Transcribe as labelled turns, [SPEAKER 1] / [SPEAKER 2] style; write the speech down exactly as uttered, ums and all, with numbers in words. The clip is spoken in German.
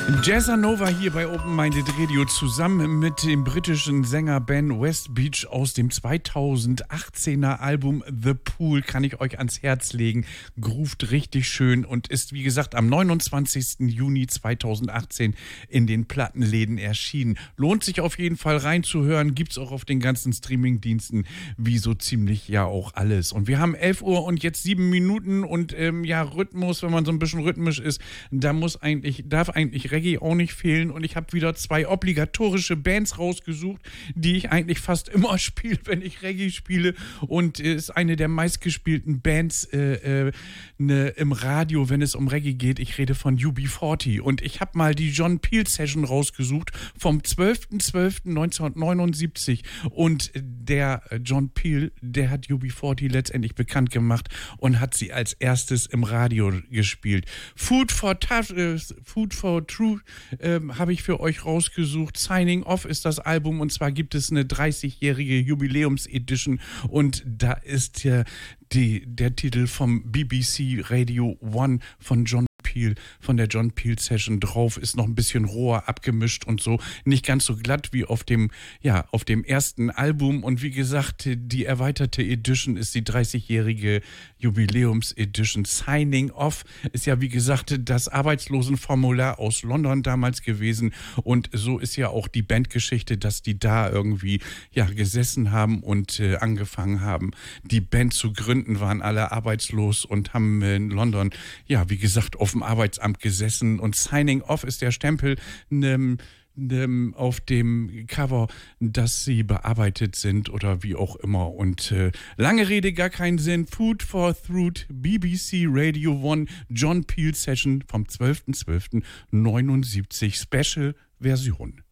[SPEAKER 1] Jazzanova hier bei Open Minded Radio zusammen mit dem britischen Sänger Ben Westbeach aus dem zweitausendachtzehner Album The Pool kann ich euch ans Herz legen. Groovt richtig schön und ist wie gesagt am neunundzwanzigsten Juni zweitausendachtzehn in den Plattenläden erschienen. Lohnt sich auf jeden Fall reinzuhören, gibt's auch auf den ganzen Streamingdiensten, wie so ziemlich ja auch alles. Und wir haben elf Uhr und jetzt sieben Minuten und ähm, ja Rhythmus, wenn man so ein bisschen rhythmisch ist, da muss eigentlich, darf eigentlich Reggae auch nicht fehlen und ich habe wieder zwei obligatorische Bands rausgesucht, die ich eigentlich fast immer spiele, wenn ich Reggae spiele und ist eine der meistgespielten Bands äh, äh, ne, im Radio, wenn es um Reggae geht. Ich rede von U B vierzig und ich habe mal die John Peel Session rausgesucht vom zwölften zwölften neunzehnhundertneunundsiebzig und der John Peel, der hat U B vierzig letztendlich bekannt gemacht und hat sie als erstes im Radio gespielt. Food for, Tough, äh, Food for Truth ähm, habe ich für euch rausgesucht. Signing Off ist das Album und zwar gibt es eine dreißigjährige Jubiläums-Edition und da ist ja die, der Titel vom B B C Radio One von John Peel, von der John Peel Session drauf, ist noch ein bisschen roher abgemischt und so, nicht ganz so glatt wie auf dem, ja, auf dem ersten Album und wie gesagt, die erweiterte Edition ist die dreißigjährige Jubiläums-Edition. Signing Off ist ja wie gesagt das Arbeitslosenformular aus London damals gewesen und so ist ja auch die Bandgeschichte, dass die da irgendwie, ja, gesessen haben und äh, angefangen haben, die Band zu gründen, waren alle arbeitslos und haben in London, ja, wie gesagt, auf dem Arbeitsamt gesessen und Signing Off ist der Stempel ne, ne, auf dem Cover, dass sie bearbeitet sind oder wie auch immer und äh, lange Rede, gar keinen Sinn. Food for Throat, B B C Radio One, John Peel Session vom zwölften zwölften neunundsiebzig Special Version.